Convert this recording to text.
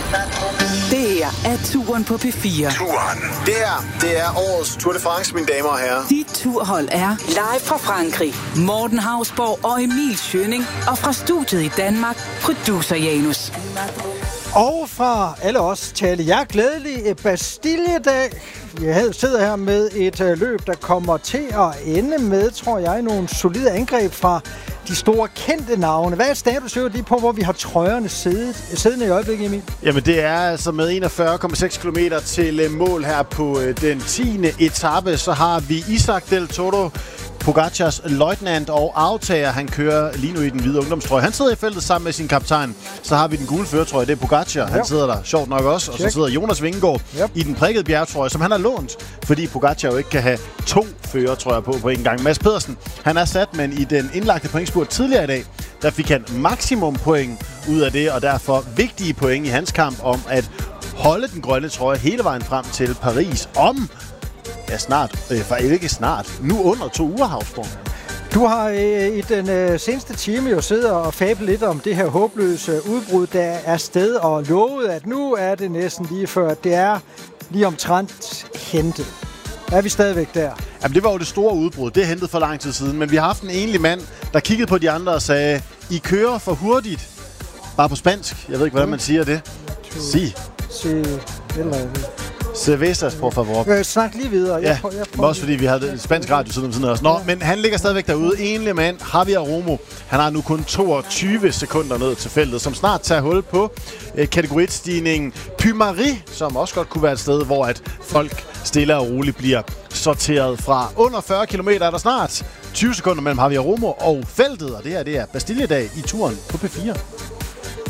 Det her er Turen på P4. Det her, det er årets Tour de France, mine damer og herrer. Dit turhold er live fra Frankrig. Morten Hausborg og Emil Schønning. Og fra studiet i Danmark, producer Janus. Og fra alle os taler jeg glædelig Bastilledag. Jeg sidder her med et løb, der kommer til at ende med, tror jeg, nogle solide angreb fra de store kendte navne. Hvad er status lige på, hvor vi har trøjerne siddende i øjeblikket, Emil? Jamen det er altså med 41,6 km til mål her på den 10. etape. Så har vi Isaac Del Toro, Pogacars løjtnant og aftager. Han kører lige nu i den hvide ungdomstrøje. Han sidder i feltet sammen med sin kaptajn. Så har vi den gule førertrøje, det er Pogacar. Han sidder der sjovt nok også. Og så sidder Jonas Vingegaard i den prikkede bjergtrøje, som han har lånt, fordi Pogacar jo ikke kan have 2 førertrøjer på en gang. Mads Pedersen, han er sat, men i den indlagte pointspurt tidligere i dag, der fik han maksimum point ud af det, og derfor vigtige point i hans kamp om at holde den grønne trøje hele vejen frem til Paris om nu under 2 uger, Hausborg. Du har i den seneste time jo siddet og fablet lidt om det her håbløse udbrud, der er sted, og lovet, at nu er det næsten lige før. Det er lige omtrent hentet. Er vi stadigvæk der? Jamen, det var jo det store udbrud. Det er hentet for lang tid siden. Men vi har haft en enlig mand, der kiggede på de andre og sagde, I kører for hurtigt. Bare på spansk. Jeg ved ikke, hvordan man siger det. Si. Cervezas, por favor. Snak lige videre. Ja, også fordi vi havde spansk radio siden om siden også. Nå, men han ligger stadigvæk derude. Enlig mand, Javier Romo. Han har nu kun 22 sekunder ned til feltet, som snart tager hul på kategoristigningen Puy-Marie, som også godt kunne være et sted, hvor at folk stille og roligt bliver sorteret fra. Under 40 km er der snart 20 sekunder mellem Javier Romo og feltet, og det her det er Bastilledag i turen på P4.